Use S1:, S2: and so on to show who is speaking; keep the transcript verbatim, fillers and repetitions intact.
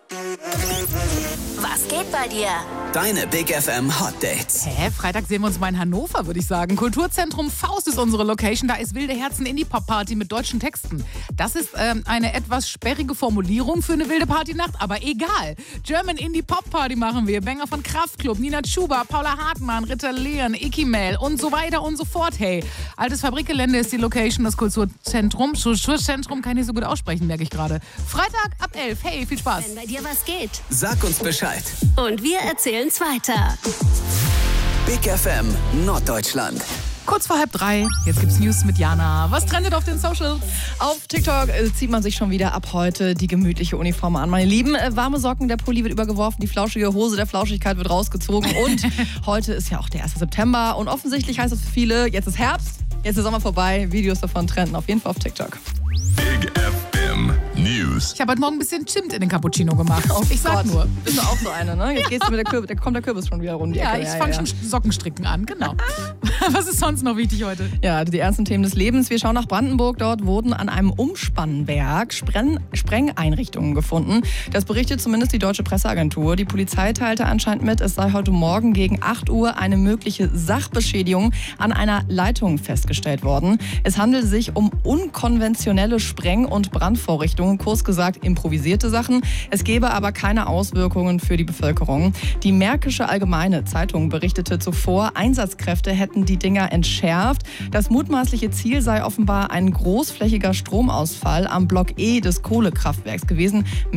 S1: Was geht bei dir?
S2: Deine Big F M Hot Dates.
S3: Hä? Freitag sehen wir uns mal in Hannover, würde ich sagen. Kulturzentrum Faust ist unsere Location. Da ist Wilde Herzen Indie-Pop-Party mit deutschen Texten. Das ist ähm, eine etwas sperrige Formulierung für eine wilde Partynacht, aber egal. German Indie-Pop-Party machen wir. Banger von Kraftklub, Nina Chuba, Paula Hartmann, Ritter Leon, Ikimel und so weiter und so fort. Hey, altes Fabrikgelände ist die Location, das Kulturzentrum. Kulturzentrum kann ich so gut aussprechen, merke ich gerade. Freitag ab elf. Hey, viel Spaß.
S1: Wenn bei dir was geht.
S2: Sag uns Bescheid.
S1: Und wir erzählen's weiter.
S2: Big F M Norddeutschland.
S3: Kurz vor halb drei, jetzt gibt's News mit Jana. Was trendet auf den Socials?
S4: Auf TikTok äh, zieht man sich schon wieder ab heute die gemütliche Uniform an. Meine Lieben, äh, warme Socken, der Pulli wird übergeworfen, die flauschige Hose der Flauschigkeit wird rausgezogen. Und heute ist ja auch der erste September. Und offensichtlich heißt es für viele, jetzt ist Herbst, jetzt ist der Sommer vorbei. Videos davon trenden auf jeden Fall auf TikTok.
S5: Big F M News.
S3: Ich habe heute Morgen ein bisschen Zimt in den Cappuccino gemacht.
S4: Oh
S3: ich sag
S4: Gott.
S3: nur.
S4: Bist du auch so eine, ne? Jetzt gehst du mit der Kürbis, da kommt der Kürbis schon wieder rum. Die
S3: Ja,
S4: Ecke.
S3: ich
S4: ja,
S3: fange
S4: ja,
S3: schon Sockenstricken an, genau. Was ist sonst noch wichtig heute?
S4: Ja, die ernsten Themen des Lebens. Wir schauen nach Brandenburg. Dort wurden an einem Umspannwerk Spren- Sprengeinrichtungen gefunden. Das berichtet zumindest die Deutsche Presseagentur. Die Polizei teilte anscheinend mit, es sei heute Morgen gegen acht Uhr eine mögliche Sachbeschädigung an einer Leitung festgestellt worden. Es handelt sich um unkonventionelle Spreng- und Brandvorrichtungen, kurz gesagt improvisierte Sachen. Es gebe aber keine Auswirkungen für die Bevölkerung. Die Märkische Allgemeine Zeitung berichtete zuvor, Einsatzkräfte hätten die Dinger entschärft. Das mutmaßliche Ziel sei offenbar ein großflächiger Stromausfall am Block E des Kohlekraftwerks gewesen.